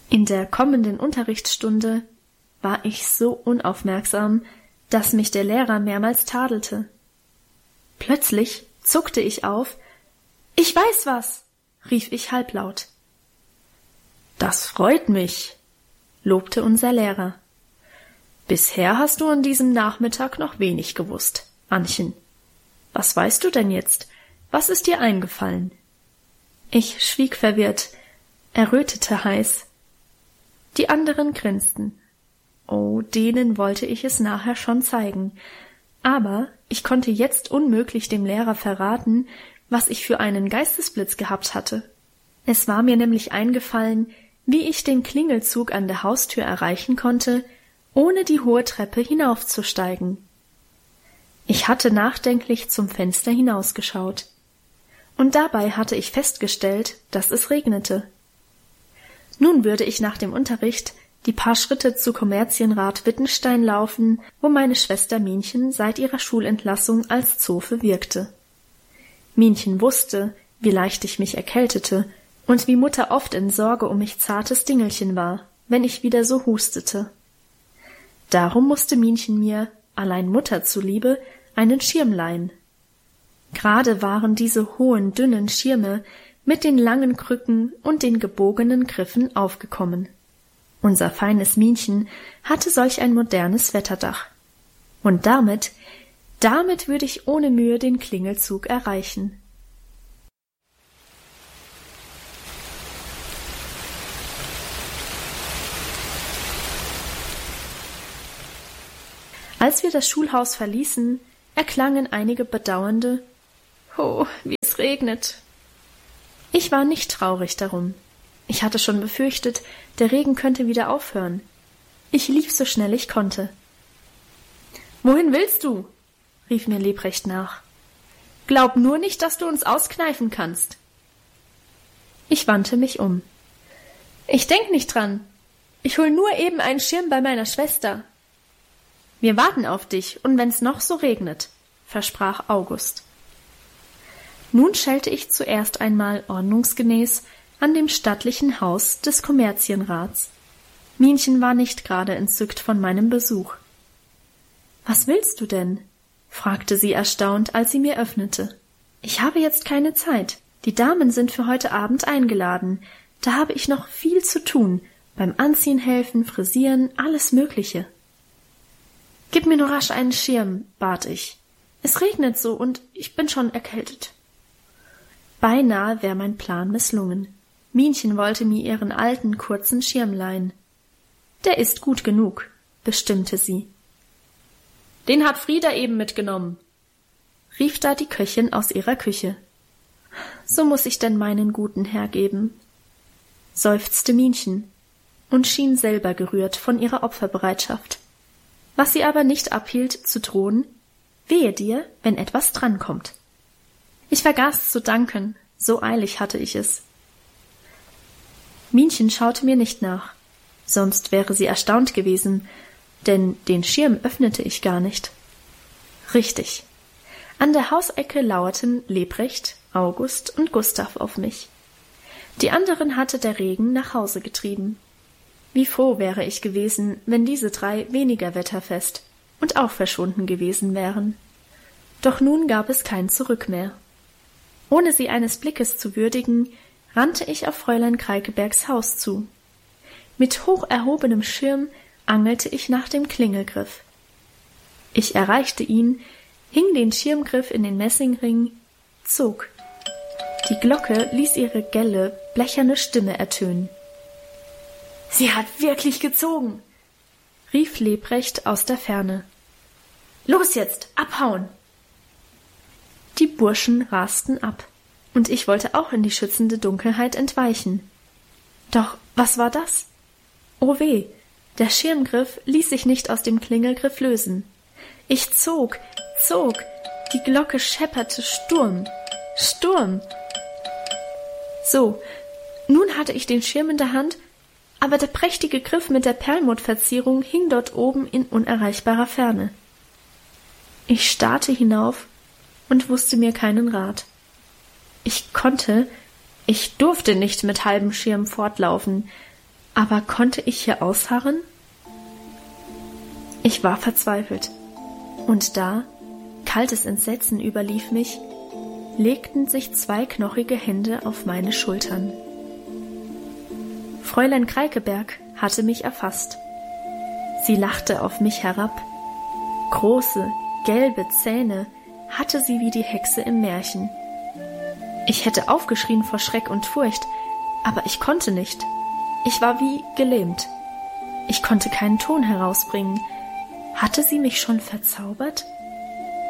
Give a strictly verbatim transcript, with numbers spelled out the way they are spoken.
In der kommenden Unterrichtsstunde war ich so unaufmerksam, dass mich der Lehrer mehrmals tadelte. Plötzlich zuckte ich auf. »Ich weiß was«, rief ich halblaut. »Das freut mich«, lobte unser Lehrer. »Bisher hast du an diesem Nachmittag noch wenig gewusst, Annchen. Was weißt du denn jetzt? Was ist dir eingefallen?« Ich schwieg verwirrt, errötete heiß. Die anderen grinsten. Oh, denen wollte ich es nachher schon zeigen. Aber ich konnte jetzt unmöglich dem Lehrer verraten, was ich für einen Geistesblitz gehabt hatte. Es war mir nämlich eingefallen, wie ich den Klingelzug an der Haustür erreichen konnte, ohne die hohe Treppe hinaufzusteigen. Ich hatte nachdenklich zum Fenster hinausgeschaut. Und dabei hatte ich festgestellt, dass es regnete. Nun würde ich nach dem Unterricht die paar Schritte zu Kommerzienrat Wittenstein laufen, wo meine Schwester Minchen seit ihrer Schulentlassung als Zofe wirkte. Minchen wusste, wie leicht ich mich erkältete und wie Mutter oft in Sorge um mich zartes Dingelchen war, wenn ich wieder so hustete. Darum musste Minchen mir, allein Mutter zuliebe, einen Schirm leihen. Gerade waren diese hohen, dünnen Schirme mit den langen Krücken und den gebogenen Griffen aufgekommen. Unser feines Minchen hatte solch ein modernes Wetterdach. Und damit, damit würde ich ohne Mühe den Klingelzug erreichen. Als wir das Schulhaus verließen, erklangen einige bedauernde »Oh, wie es regnet!« Ich war nicht traurig darum. Ich hatte schon befürchtet, der Regen könnte wieder aufhören. Ich lief so schnell ich konnte. »Wohin willst du?« rief mir Lebrecht nach. »Glaub nur nicht, dass du uns auskneifen kannst.« Ich wandte mich um. »Ich denk nicht dran. Ich hol nur eben einen Schirm bei meiner Schwester.« »Wir warten auf dich, und wenn's noch so regnet«, versprach August. Nun schellte ich zuerst einmal ordnungsgemäß an dem stattlichen Haus des Kommerzienrats. Minchen war nicht gerade entzückt von meinem Besuch. »Was willst du denn?« fragte sie erstaunt, als sie mir öffnete. »Ich habe jetzt keine Zeit. Die Damen sind für heute Abend eingeladen. Da habe ich noch viel zu tun, beim Anziehen helfen, frisieren, alles Mögliche.« »Gib mir nur rasch einen Schirm«, bat ich. »Es regnet so und ich bin schon erkältet.« Beinahe wäre mein Plan misslungen. Minchen wollte mir ihren alten, kurzen Schirm leihen. »Der ist gut genug«, bestimmte sie. »Den hat Frieda eben mitgenommen«, rief da die Köchin aus ihrer Küche. »So muß ich denn meinen guten hergeben«, seufzte Minchen und schien selber gerührt von ihrer Opferbereitschaft, was sie aber nicht abhielt zu drohen: »Wehe dir, wenn etwas drankommt.« Ich vergaß zu danken, so eilig hatte ich es. Minchen schaute mir nicht nach, sonst wäre sie erstaunt gewesen, denn den Schirm öffnete ich gar nicht. Richtig, an der Hausecke lauerten Lebrecht, August und Gustav auf mich. Die anderen hatte der Regen nach Hause getrieben. Wie froh wäre ich gewesen, wenn diese drei weniger wetterfest und auch verschwunden gewesen wären. Doch nun gab es kein Zurück mehr. Ohne sie eines Blickes zu würdigen, rannte ich auf Fräulein Kreikebergs Haus zu. Mit hoch erhobenem Schirm angelte ich nach dem Klingelgriff. Ich erreichte ihn, hing den Schirmgriff in den Messingring, zog. Die Glocke ließ ihre gelle, blecherne Stimme ertönen. »Sie hat wirklich gezogen«, rief Lebrecht aus der Ferne. »Los jetzt, abhauen!« Die Burschen rasten ab, und ich wollte auch in die schützende Dunkelheit entweichen. Doch was war das? Oh weh, der Schirmgriff ließ sich nicht aus dem Klingelgriff lösen. Ich zog, zog, die Glocke schepperte Sturm, Sturm. So, nun hatte ich den Schirm in der Hand, aber der prächtige Griff mit der Perlmuttverzierung hing dort oben in unerreichbarer Ferne. Ich starrte hinauf und wusste mir keinen Rat. Ich konnte, ich durfte nicht mit halbem Schirm fortlaufen, Aber konnte ich hier ausharren? Ich war verzweifelt. Und da, kaltes Entsetzen überlief mich, legten sich zwei knochige Hände auf meine Schultern. Fräulein Kreikeberg hatte mich erfasst. Sie lachte auf mich herab. Große, gelbe Zähne hatte sie wie die Hexe im Märchen. Ich hätte aufgeschrien vor Schreck und Furcht, aber ich konnte nicht. Ich war wie gelähmt. Ich konnte keinen Ton herausbringen. Hatte sie mich schon verzaubert?